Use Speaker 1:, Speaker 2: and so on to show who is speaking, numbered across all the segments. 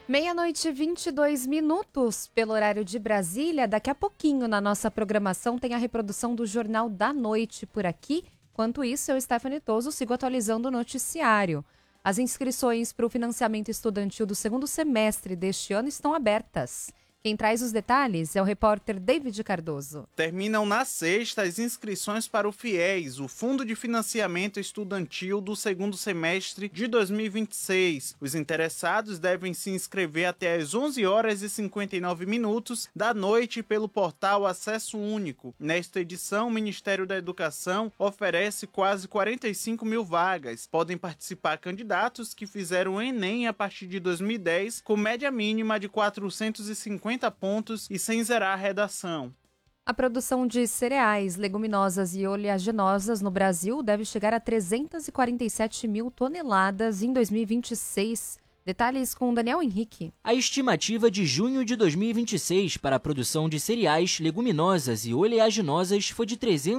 Speaker 1: Meia-noite e 22 minutos pelo horário de Brasília. Daqui a pouquinho na nossa programação tem a reprodução do Jornal da Noite por aqui. Enquanto isso, eu, Stephanie Toso, sigo atualizando o noticiário. As inscrições para o financiamento estudantil do segundo semestre deste ano estão abertas. Quem traz os detalhes é o repórter David Cardoso.
Speaker 2: Terminam na sexta as inscrições para o FIES, o Fundo de Financiamento Estudantil do segundo semestre de 2026. Os interessados devem se inscrever até às 11h59 da noite pelo portal Acesso Único. Nesta edição, o Ministério da Educação oferece quase 45 mil vagas. Podem participar candidatos que fizeram o Enem a partir de 2010 com média mínima de 450 pontos e sem zerar a redação.
Speaker 1: A produção de cereais, leguminosas e oleaginosas no Brasil deve chegar a 347 mil toneladas em 2026. Detalhes com Daniel Henrique.
Speaker 3: A estimativa de junho de 2026 para a produção de cereais, leguminosas e oleaginosas foi de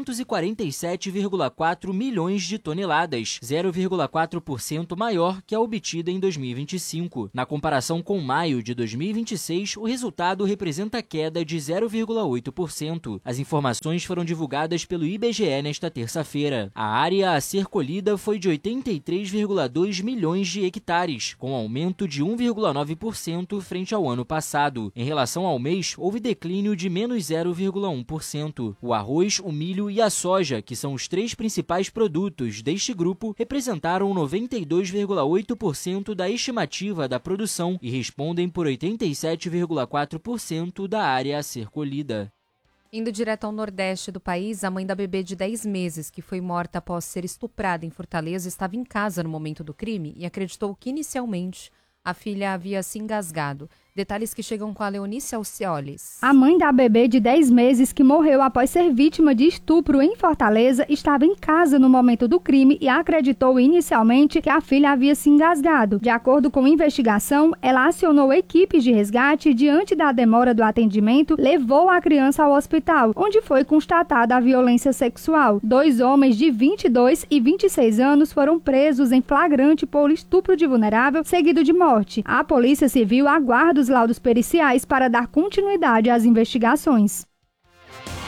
Speaker 3: 347,4 milhões de toneladas, 0,4% maior que a obtida em 2025. Na comparação com maio de 2026, o resultado representa queda de 0,8%. As informações foram divulgadas pelo IBGE nesta terça-feira. A área a ser colhida foi de 83,2 milhões de hectares, com aumento de 1,9% frente ao ano passado. Em relação ao mês, houve declínio de menos 0,1%. O arroz, o milho e a soja, que são os três principais produtos deste grupo, representaram 92,8% da estimativa da produção e respondem por 87,4% da área a ser colhida.
Speaker 1: Indo direto ao nordeste do país, a mãe da bebê de 10 meses, que foi morta após ser estuprada em Fortaleza, estava em casa no momento do crime e acreditou que, inicialmente, a filha havia se engasgado. Detalhes que chegam com a Leonice Alcioles.
Speaker 4: A mãe da bebê de 10 meses que morreu após ser vítima de estupro em Fortaleza estava em casa no momento do crime e acreditou inicialmente que a filha havia se engasgado. De acordo com a investigação, ela acionou equipes de resgate e, diante da demora do atendimento, levou a criança ao hospital, onde foi constatada a violência sexual. 2 homens de 22 e 26 anos foram presos em flagrante por estupro de vulnerável seguido de morte. A Polícia Civil aguarda os laudos periciais para dar continuidade às investigações.